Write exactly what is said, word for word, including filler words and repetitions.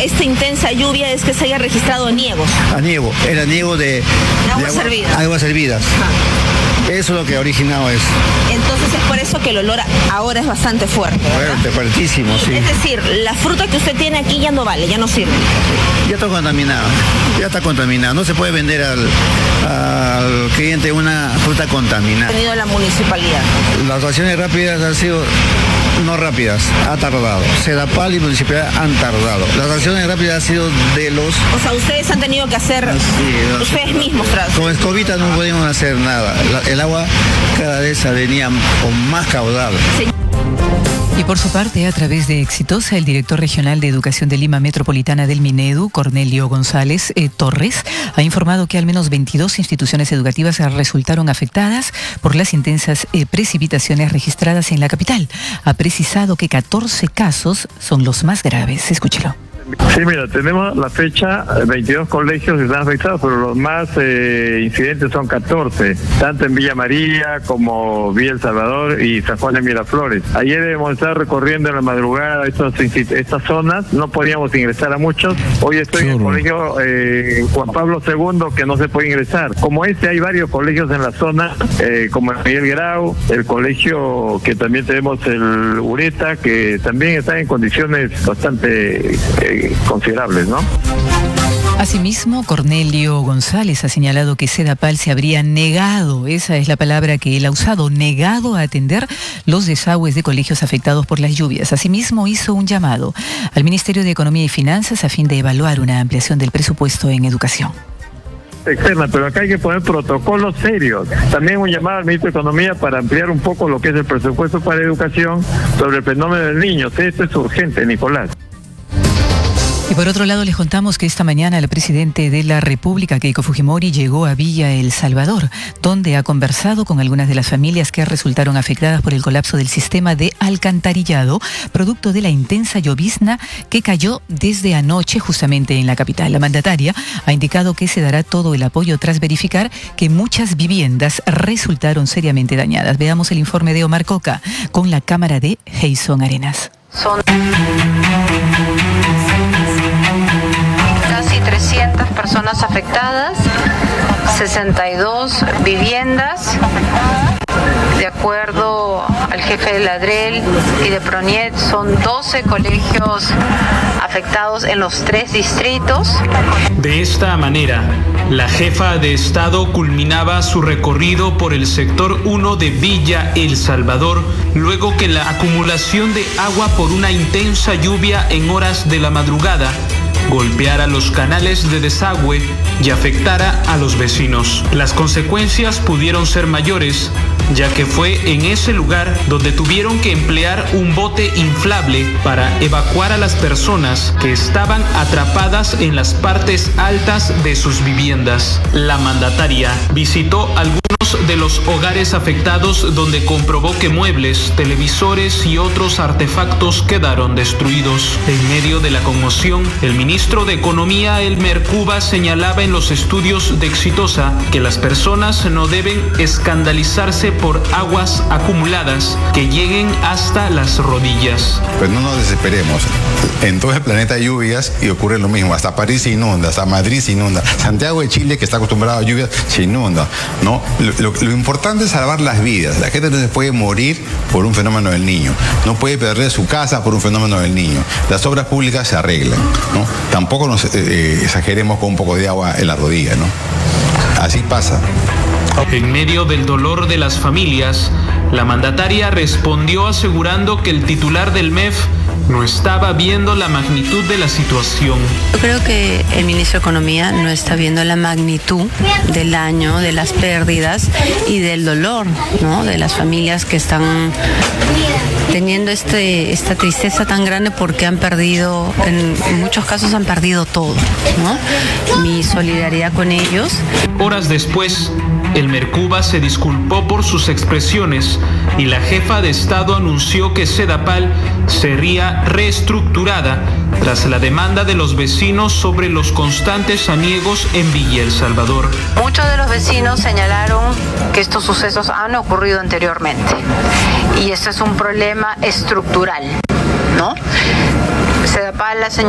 esta intensa lluvia es que se haya registrado niegos. A niego, era niego de, de aguas servidas. Aguas servidas. Ajá. Eso es lo que ha originado eso. Entonces es por eso que el olor ahora es bastante fuerte, ¿verdad? Fuerte, fuertísimo, sí. Es decir, la fruta que usted tiene aquí ya no vale, ya no sirve. Ya está contaminada, ya está contaminada. No se puede vender al, al cliente una fruta contaminada. ¿Ha tenido la municipalidad? Las acciones rápidas han sido no rápidas, ha tardado. Sedapal y municipalidad han tardado. Las acciones rápidas han sido de los... O sea, ustedes han tenido que hacer, sí, no, ustedes mismos, tras. Con escobita no podíamos hacer nada. La, el agua cada vez venía con más caudal. Sí. Y por su parte, a través de Exitosa, el director regional de Educación de Lima Metropolitana del Minedu, Cornelio González eh, Torres, ha informado que al menos veintidós instituciones educativas resultaron afectadas por las intensas eh, precipitaciones registradas en la capital. Ha precisado que catorce casos son los más graves. Escúchelo. Sí, mira, tenemos la fecha, veintidós colegios están afectados, pero los más eh, incidentes son catorce, tanto en Villa María como Villa El Salvador y San Juan de Miraflores. Ayer hemos estado recorriendo en la madrugada estas, estas zonas, no podíamos ingresar a muchos. Hoy estoy en el colegio eh, Juan Pablo segundo, que no se puede ingresar. Como este, hay varios colegios en la zona, eh, como el Miguel Grau, el colegio que también tenemos el Ureta, que también está en condiciones bastante... Eh, considerables, ¿no? Asimismo, Cornelio González ha señalado que Sedapal se habría negado, esa es la palabra que él ha usado, negado a atender los desagües de colegios afectados por las lluvias. Asimismo, hizo un llamado al Ministerio de Economía y Finanzas a fin de evaluar una ampliación del presupuesto en educación. Externa, pero acá hay que poner protocolos serios. También un llamado al ministro de Economía para ampliar un poco lo que es el presupuesto para educación sobre el fenómeno del niño. Esto es urgente, Nicolás. Y por otro lado, les contamos que esta mañana el presidente de la República, Keiko Fujimori, llegó a Villa El Salvador, donde ha conversado con algunas de las familias que resultaron afectadas por el colapso del sistema de alcantarillado, producto de la intensa llovizna que cayó desde anoche justamente en la capital. La mandataria ha indicado que se dará todo el apoyo tras verificar que muchas viviendas resultaron seriamente dañadas. Veamos el informe de Omar Coca con la cámara de Jason Arenas. Son casi trescientas personas afectadas, sesenta y dos viviendas. De acuerdo al jefe de Ladrel y de Proniet, son doce colegios afectados en los tres distritos. De esta manera, la jefa de Estado culminaba su recorrido por el sector uno de Villa El Salvador, luego que la acumulación de agua por una intensa lluvia en horas de la madrugada golpeara los canales de desagüe y afectara a los vecinos. Las consecuencias pudieron ser mayores, ya que fue en ese lugar donde tuvieron que emplear un bote inflable para evacuar a las personas que estaban atrapadas en las partes altas de sus viviendas. La mandataria visitó algunos de los hogares afectados, donde comprobó que muebles, televisores y otros artefactos quedaron destruidos. En medio de la conmoción, el ministro de Economía, Elmer Cuba, señalaba en los estudios de Exitosa que las personas no deben escandalizarse por aguas acumuladas que lleguen hasta las rodillas. Pues no nos desesperemos. En todo el planeta hay lluvias y ocurre lo mismo. Hasta París se inunda, hasta Madrid se inunda. Santiago de Chile, que está acostumbrado a lluvias, se inunda, ¿no? Lo, lo, lo importante es salvar las vidas. La gente no se puede morir por un fenómeno del niño. No puede perder su casa por un fenómeno del niño. Las obras públicas se arreglan, ¿no? Tampoco nos eh, exageremos con un poco de agua en la rodilla, ¿no? Así pasa. En medio del dolor de las familias, la mandataria respondió asegurando que el titular del M E F no estaba viendo la magnitud de la situación. Yo creo que el ministro de Economía no está viendo la magnitud del daño, de las pérdidas y del dolor, ¿no? De las familias que están teniendo este, esta tristeza tan grande porque han perdido, en, en muchos casos han perdido todo, ¿no? Mi solidaridad con ellos. Horas después, Elmer Cuba se disculpó por sus expresiones y la jefa de Estado anunció que Sedapal sería reestructurada tras la demanda de los vecinos sobre los constantes aniegos en Villa El Salvador. Muchos de los vecinos señalaron que estos sucesos han ocurrido anteriormente y este es un problema estructural, ¿no? Sedapal ha señalado